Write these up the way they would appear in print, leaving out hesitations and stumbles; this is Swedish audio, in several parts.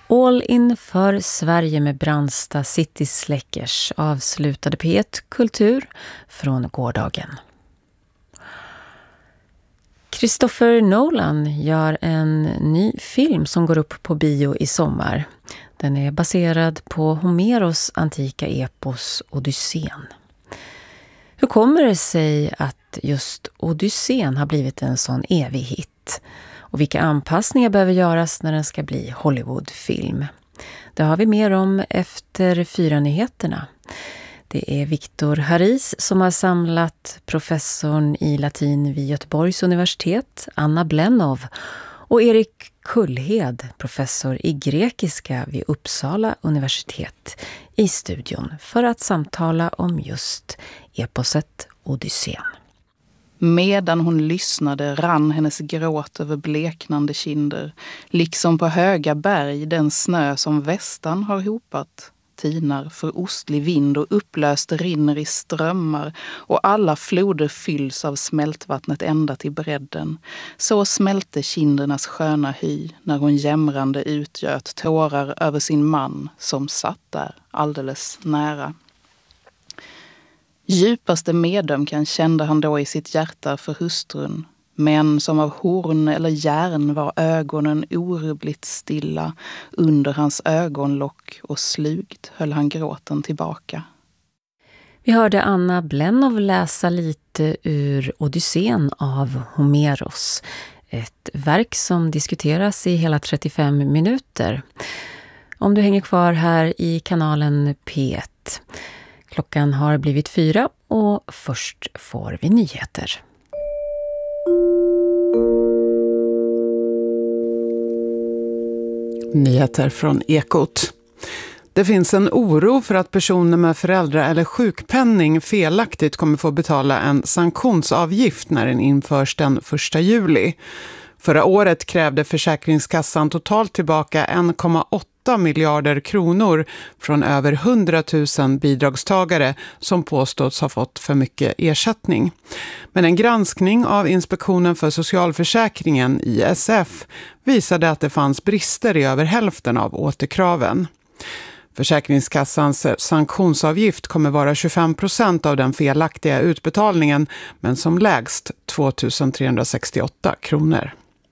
All in för Sverige med Brandsta City Släckers avslutade P1 Kultur från gårdagen. Christopher Nolan gör en ny film som går upp på bio i sommar. Den är baserad på Homeros antika epos Odysseen. Hur kommer det sig att just Odysseen har blivit en sån evig hit? Och vilka anpassningar behöver göras när den ska bli Hollywoodfilm? Det har vi mer om efter 4-nyheterna. Det är Viktor Haris som har samlat professorn i latin vid Göteborgs universitet, Anna Blennow, och Erik Kullhed, professor i grekiska vid Uppsala universitet, i studion för att samtala om just eposet Odysseen. Medan hon lyssnade rann hennes gråt över bleknande kinder, liksom på höga berg den snö som västan har hopat. Tinar för ostlig vind och upplöst rinner i strömmar och alla floder fylls av smältvattnet ända till bredden. Så smälte kindernas sköna hy när hon jämrande utgöt tårar över sin man som satt där alldeles nära. Djupaste medömkan kände han då i sitt hjärta för hustrun. Men som av horn eller järn var ögonen orubbligt stilla under hans ögonlock och slugt höll han gråten tillbaka. Vi hörde Anna Blennow läsa lite ur Odysseen av Homeros. Ett verk som diskuteras i hela 35 minuter. Om du hänger kvar här i kanalen P1. Klockan har blivit 4 och först får vi nyheter. Nyheter från Ekot. Det finns en oro för att personer med föräldra- eller sjukpenning felaktigt kommer få betala en sanktionsavgift när den införs den 1 juli. Förra året krävde Försäkringskassan totalt tillbaka 1,8 miljarder kronor från över 100 000 bidragstagare som påstås ha fått för mycket ersättning. Men en granskning av Inspektionen för socialförsäkringen, ISF, visade att det fanns brister i över hälften av återkraven. Försäkringskassans sanktionsavgift kommer vara 25% av den felaktiga utbetalningen, men som lägst 2 368 kronor.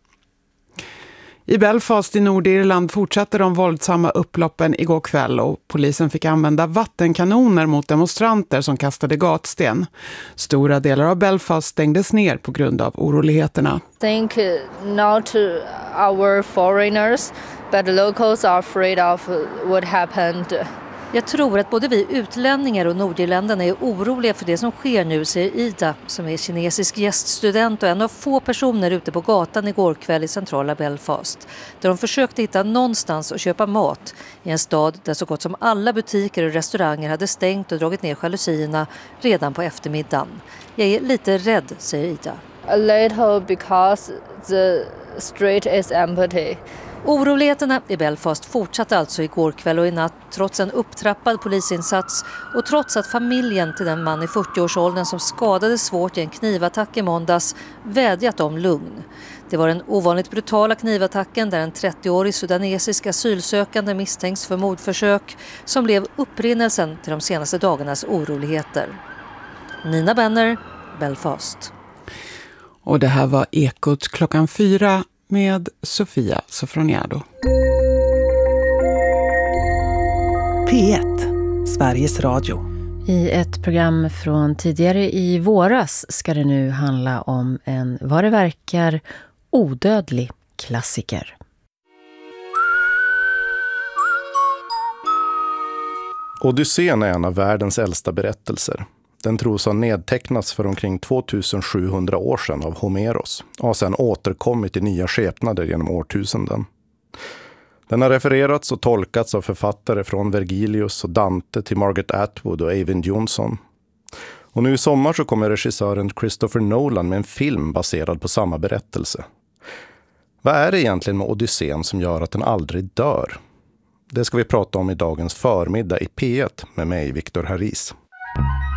I Belfast i Nordirland fortsatte de våldsamma upploppen igår kväll och polisen fick använda vattenkanoner mot demonstranter som kastade gatsten. Stora delar av Belfast stängdes ner på grund av oroligheterna. Think not our foreigners, but locals are afraid of what happened. Jag tror att både vi utlänningar och nordirländarna är oroliga för det som sker nu, säger Ida, som är kinesisk gäststudent och en av få personer ute på gatan igår kväll i centrala Belfast, där de försökte hitta någonstans att köpa mat i en stad där så gott som alla butiker och restauranger hade stängt och dragit ner jalusierna redan på eftermiddagen. Jag är lite rädd, säger Ida. A little because the street is empty. Oroligheterna i Belfast fortsatte alltså igår kväll och i natt trots en upptrappad polisinsats och trots att familjen till den man i 40-årsåldern som skadades svårt i en knivattack i måndags vädjat om lugn. Det var den ovanligt brutala knivattacken där en 30-årig sudanesisk asylsökande misstänks för mordförsök som blev upprinnelsen till de senaste dagarnas oroligheter. Nina Benner, Belfast. Och det här var Ekot klockan 4 med Sofia Sofroniado. P1, Sveriges Radio. I ett program från tidigare i våras ska det nu handla om en, vad det verkar, odödlig klassiker. Odysseen är en av världens äldsta berättelser. Den tros ha nedtecknats för omkring 2700 år sedan av Homeros och har sedan återkommit i nya skepnader genom årtusenden. Den har refererats och tolkats av författare från Vergilius och Dante till Margaret Atwood och Eyvind Johnson. Och nu i sommar så kommer regissören Christopher Nolan med en film baserad på samma berättelse. Vad är det egentligen med Odysseen som gör att den aldrig dör? Det ska vi prata om i dagens förmiddag i P1 med mig, Viktor Haris.